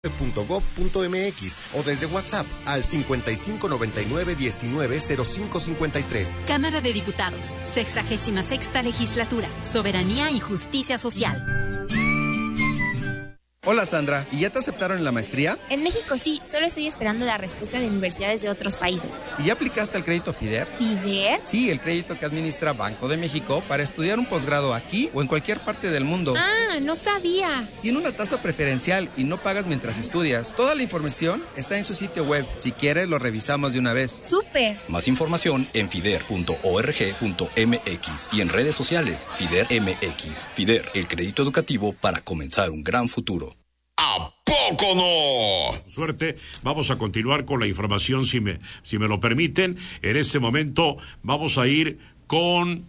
.gov.mx o desde WhatsApp al 5599-190553. Cámara de Diputados, 66ª Legislatura, Soberanía y Justicia Social. Hola Sandra, ¿y ya te aceptaron en la maestría? En México sí, solo estoy esperando la respuesta de universidades de otros países. ¿Y ya aplicaste al crédito FIDER? ¿FIDER? Sí, el crédito que administra Banco de México para estudiar un posgrado aquí o en cualquier parte del mundo. Ah, no sabía. Tiene una tasa preferencial y no pagas mientras estudias. Toda la información está en su sitio web. Si quieres, lo revisamos de una vez. ¡Súper! Más información en fider.org.mx y en redes sociales FIDER MX. FIDER, el crédito educativo para comenzar un gran futuro. ¿A poco no? Suerte, vamos a continuar con la información si me lo permiten. En este momento vamos a ir con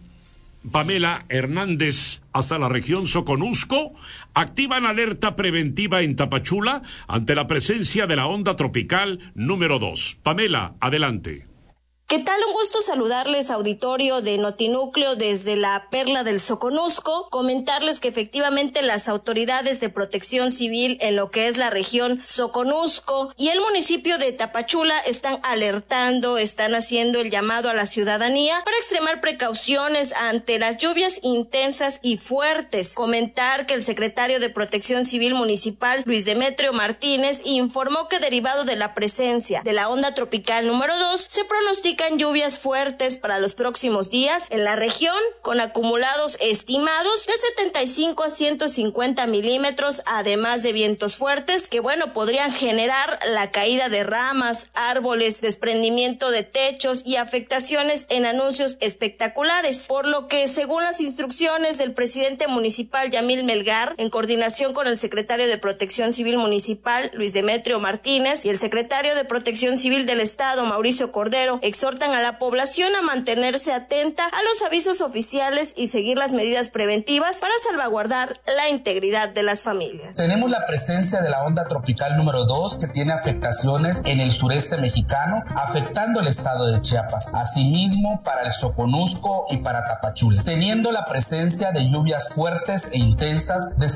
Pamela Hernández hasta la región Soconusco. Activan alerta preventiva en Tapachula ante la presencia de la onda tropical número 2. Pamela, adelante. ¿Qué tal? Un gusto saludarles, auditorio de Notinúcleo desde la Perla del Soconusco. Comentarles que efectivamente las autoridades de protección civil en lo que es la región Soconusco y el municipio de Tapachula están alertando, están haciendo el llamado a la ciudadanía para extremar precauciones ante las lluvias intensas y fuertes. Comentar que el secretario de Protección Civil Municipal, Luis Demetrio Martínez, informó que derivado de la presencia de la onda tropical número 2, se pronostica lluvias fuertes para los próximos días en la región, con acumulados estimados de 75 a 150 milímetros, además de vientos fuertes que, podrían generar la caída de ramas, árboles, desprendimiento de techos y afectaciones en anuncios espectaculares. Por lo que, según las instrucciones del presidente municipal, Yamil Melgar, en coordinación con el secretario de Protección Civil Municipal, Luis Demetrio Martínez, y el secretario de Protección Civil del Estado, Mauricio Cordero, exhortan a la población a mantenerse atenta a los avisos oficiales y seguir las medidas preventivas para salvaguardar la integridad de las familias. Tenemos la presencia de la onda tropical número 2 que tiene afectaciones en el sureste mexicano, afectando el estado de Chiapas, asimismo para el Soconusco y para Tapachula, teniendo la presencia de lluvias fuertes e intensas de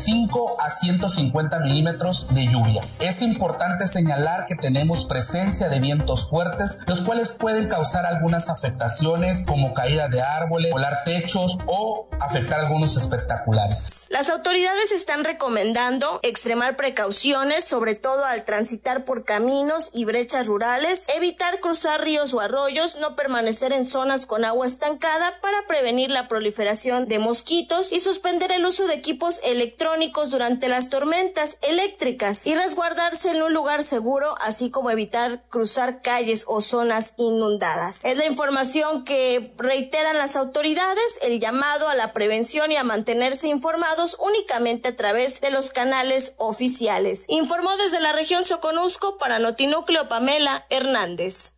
75 a 150 milímetros de lluvia. Es importante señalar que tenemos presencia de vientos fuertes, los cuales pueden causar algunas afectaciones como caída de árboles, volar techos o afectar algunos espectaculares. Las autoridades están recomendando extremar precauciones, sobre todo al transitar por caminos y brechas rurales, evitar cruzar ríos o arroyos, no permanecer en zonas con agua estancada para prevenir la proliferación de mosquitos y suspender el uso de equipos electrónicos durante las tormentas eléctricas y resguardarse en un lugar seguro, así como evitar cruzar calles o zonas inundadas. Es la información que reiteran las autoridades, el llamado a la prevención y a mantenerse informados únicamente a través de los canales oficiales. Informó desde la región Soconusco para Notinúcleo Pamela Hernández.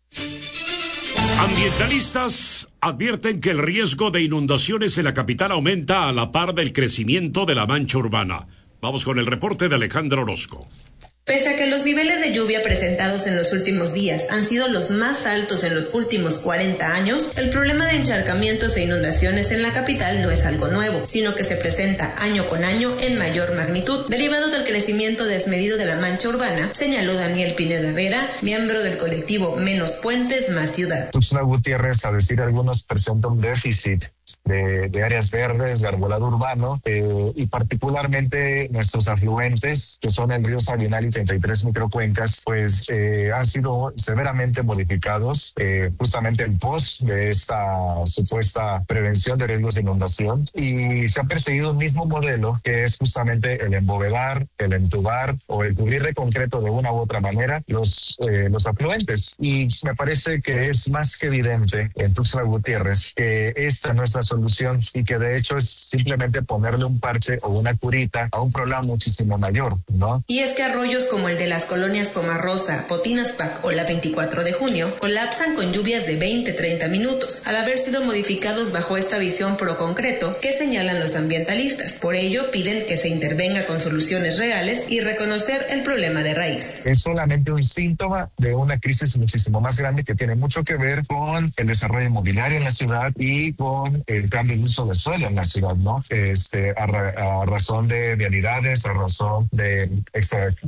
Ambientalistas advierten que el riesgo de inundaciones en la capital aumenta a la par del crecimiento de la mancha urbana. Vamos con el reporte de Alejandra Orozco. Pese a que los niveles de lluvia presentados en los últimos días han sido los más altos en los últimos 40 años, el problema de encharcamientos e inundaciones en la capital no es algo nuevo, sino que se presenta año con año en mayor magnitud, derivado del crecimiento desmedido de la mancha urbana, señaló Daniel Pineda Vera, miembro del colectivo Menos Puentes, Más Ciudad. Tuxtla Gutiérrez, a decir algunos, presenta un déficit de áreas verdes, de arbolado urbano, y particularmente nuestros afluentes, que son el río Sabinal y 33 microcuencas, pues han sido severamente modificados justamente en pos de esta supuesta prevención de riesgos de inundación, y se ha perseguido un mismo modelo que es justamente el embovedar, el entubar o el cubrir de concreto de una u otra manera los afluentes, y me parece que es más que evidente en Tuxtla Gutiérrez que esta no es la solución y que de hecho es simplemente ponerle un parche o una curita a un problema muchísimo mayor, ¿no? Y es que arroyos como el de las colonias Pomarrosa, Potinaspac o la 24 de junio colapsan con lluvias de 20-30 minutos, al haber sido modificados bajo esta visión pro concreto que señalan los ambientalistas. Por ello, piden que se intervenga con soluciones reales y reconocer el problema de raíz. Es solamente un síntoma de una crisis muchísimo más grande que tiene mucho que ver con el desarrollo inmobiliario en la ciudad y con el cambio de uso de suelo en la ciudad, ¿no? A razón de vialidades, a razón de